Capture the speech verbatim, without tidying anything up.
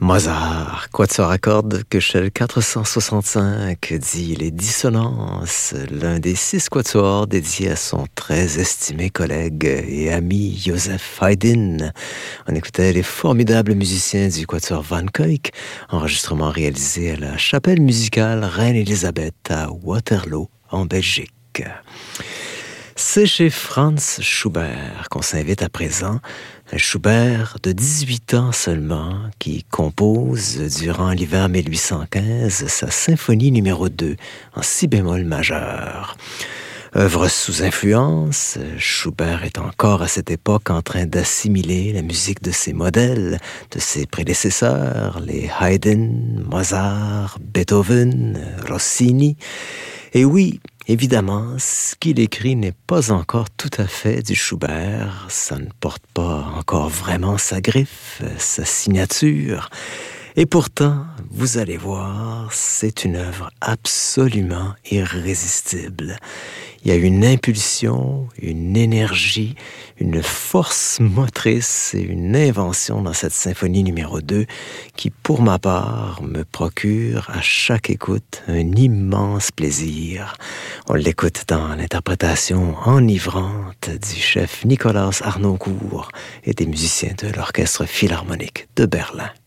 Mozart, quatuor à cordes Köchel quatre cent soixante-cinq, dit les dissonances, l'un des six quatuors dédiés à son très estimé collègue et ami Joseph Haydn. On écoutait les formidables musiciens du quatuor Van Cuyck, enregistrement réalisé à la chapelle musicale Reine-Élisabeth à Waterloo, en Belgique. C'est chez Franz Schubert qu'on s'invite à présent, un Schubert de dix-huit ans seulement, qui compose durant l'hiver mille huit cent quinze sa symphonie numéro deux en si bémol majeur. Œuvre sous influence, Schubert est encore à cette époque en train d'assimiler la musique de ses modèles, de ses prédécesseurs, les Haydn, Mozart, Beethoven, Rossini. Et oui, évidemment, ce qu'il écrit n'est pas encore tout à fait du Schubert. Ça ne porte pas encore vraiment sa griffe, sa signature. Et pourtant, vous allez voir, c'est une œuvre absolument irrésistible. Il y a une impulsion, une énergie, une force motrice et une invention dans cette symphonie numéro deux qui, pour ma part, me procure à chaque écoute un immense plaisir. On l'écoute dans l'interprétation enivrante du chef Nikolaus Harnoncourt et des musiciens de l'Orchestre Philharmonique de Berlin.